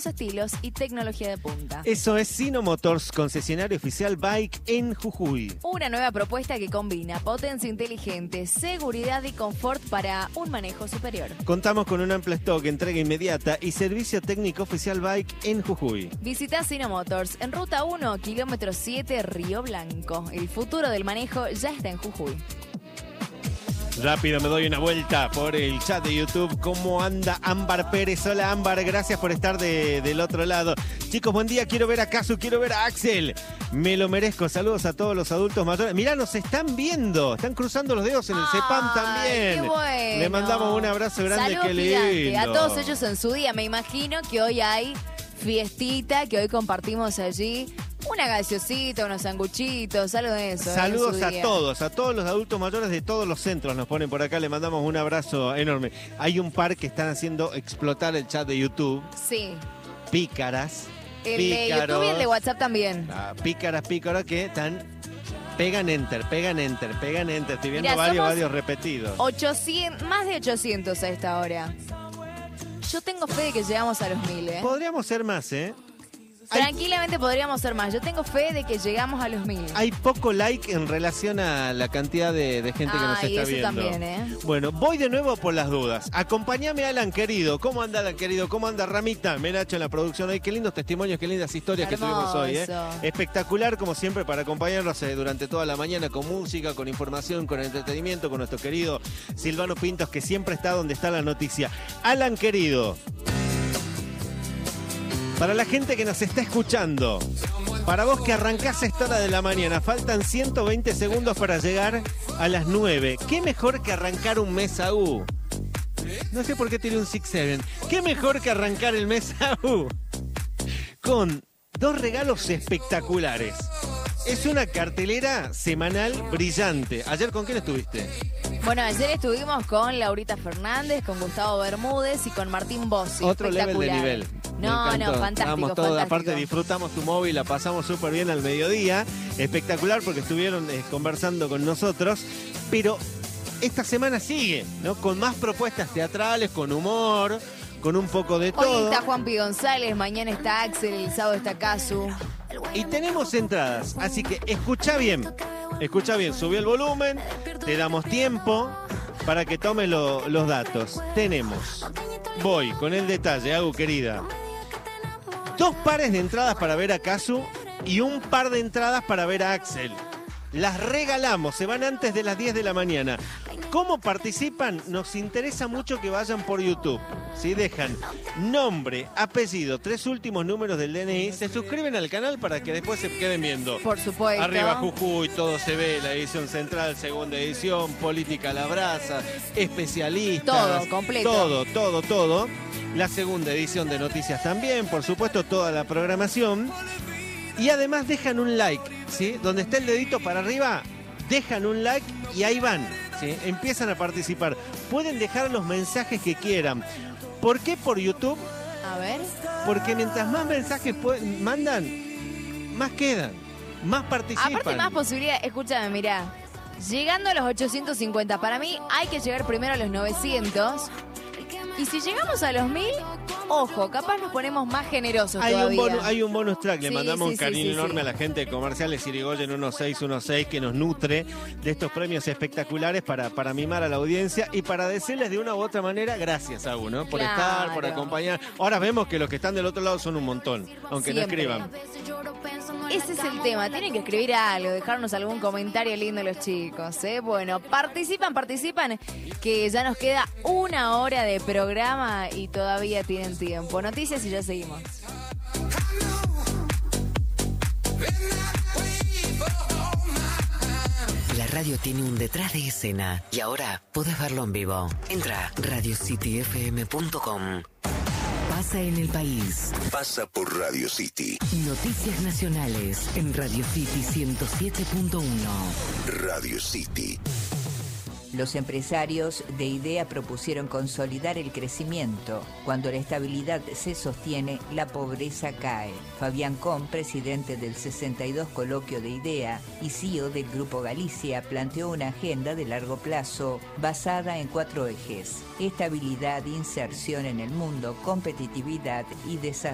estilos y tecnología de punta. Eso es Sino Motors, concesionario oficial Bike en Jujuy. Una nueva propuesta que combina potencia inteligente, seguridad y confort para un manejo superior. Contamos con un amplio stock, entrega inmediata y servicio técnico oficial Bike en Jujuy. Visita Sino Motors en Ruta 1, kilómetro 7, Río Blanco. El futuro del manejo ya está en Jujuy. Rápido me doy una vuelta por el chat de YouTube. ¿Cómo anda Ámbar Pérez? Hola Ámbar, gracias por estar del otro lado. Chicos, buen día, quiero ver a Casu, quiero ver a Axel. Me lo merezco, saludos a todos los adultos mayores. Mirá, nos están viendo, están cruzando los dedos en el CEPAM también. Qué bueno. Le mandamos un abrazo grande, Saludos qué gigante lindo. a todos ellos en su día. Me imagino que hoy hay fiestita, que hoy compartimos allí una gaseosita, unos sanguchitos, algo de eso. Saludos a todos los adultos mayores de todos los centros nos ponen por acá, le mandamos un abrazo enorme. Hay un par que están haciendo explotar el chat de YouTube. Sí. Pícaras. El de YouTube y el de WhatsApp también. Pícaras que están... Pegan enter. Estoy viendo Mirá, varios repetidos. 800, más de 800 a esta hora. Yo tengo fe de que llegamos a los 1000, ¿eh? Podríamos ser más, ¿eh? Tranquilamente podríamos ser más. Yo tengo fe de que llegamos a los 1000. Hay poco like en relación a la cantidad de gente que nos está eso viendo. También, ¿eh? Bueno, voy de nuevo por las dudas. Acompáñame, Alan, querido. ¿Cómo anda, Alan, querido? ¿Cómo anda, Ramita? Menacho en la producción hoy. Qué lindos testimonios, qué lindas historias que tuvimos hoy, ¿eh? Espectacular, como siempre, para acompañarnos durante toda la mañana con música, con información, con entretenimiento, con nuestro querido Silvano Pintos, que siempre está donde está la noticia. Alan, querido. Para la gente que nos está escuchando, para vos que arrancás a esta hora de la mañana, faltan 120 segundos para llegar a las 9. ¿Qué mejor que arrancar un mes AU? No sé por qué tiene un 6-7. ¿Qué mejor que arrancar el mes AU? Con dos regalos espectaculares. Es una cartelera semanal brillante. ¿Ayer con quién estuviste? Bueno, ayer estuvimos con Laurita Fernández, con Gustavo Bermúdez y con Martín Bossi. Otro level de nivel. No, fantástico, fantástico. Aparte disfrutamos tu móvil, la pasamos súper bien al mediodía. Espectacular porque estuvieron conversando con nosotros. Pero esta semana sigue, ¿no? Con más propuestas teatrales, con humor, con un poco de todo. Hoy está Juanpi González, mañana está Axel, el sábado está Casu. Y tenemos entradas, así que escucha bien, subí el volumen, te damos tiempo para que tomes los datos. Tenemos, voy con el detalle, Agu querida, 2 pares de entradas para ver a Casu y un par de entradas para ver a Axel. Las regalamos, se van antes de las 10 de la mañana. ¿Cómo participan? Nos interesa mucho que vayan por YouTube. Si dejan nombre, apellido, 3 últimos números del DNI, se suscriben al canal para que después se queden viendo. Por supuesto. Arriba Jujuy, todo se ve, la edición central, segunda edición, política a la brasa, especialistas. Todo, completo. Todo. La segunda edición de noticias también, por supuesto, toda la programación. Y además dejan un like, ¿sí? Donde está el dedito para arriba, dejan un like y ahí van, ¿sí? Empiezan a participar. Pueden dejar los mensajes que quieran. ¿Por qué por YouTube? A ver. Porque mientras más mensajes mandan, más quedan, más participan. Aparte más posibilidades, escúchame, mirá. Llegando a los 850, para mí hay que llegar primero a los 900. Y si llegamos a los 1000, ojo, capaz nos ponemos más generosos todavía. Hay un bonus track, le mandamos un cariño enorme sí. a la gente de Comerciales Irigoyen 1616 que nos nutre de estos premios espectaculares para mimar a la audiencia y para decirles de una u otra manera gracias a uno, por estar, por acompañar. Ahora vemos que los que están del otro lado son un montón, aunque Siempre. no escriban. Ese es el tema, tienen que escribir algo, dejarnos algún comentario lindo los chicos, ¿eh? Bueno, participan, que ya nos queda 1 hora de programa y todavía tienen tiempo. Noticias y ya seguimos. La radio tiene un detrás de escena y ahora podés verlo en vivo. Entra a radiocityfm.com. Pasa en el país. Pasa por Radio City. Noticias nacionales en Radio City 107.1. Radio City. Los empresarios de IDEA propusieron consolidar el crecimiento. Cuando la estabilidad se sostiene, la pobreza cae. Fabián Con, presidente del 62 Coloquio de IDEA y CEO del Grupo Galicia, planteó una agenda de largo plazo basada en 4 ejes: estabilidad, inserción en el mundo, competitividad y desarrollo.